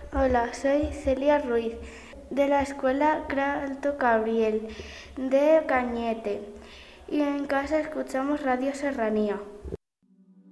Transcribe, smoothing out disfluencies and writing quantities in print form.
Hola, soy Celia Ruiz, de la Escuela Alto Gabriel, de Cañete, y en casa escuchamos Radio Serranía.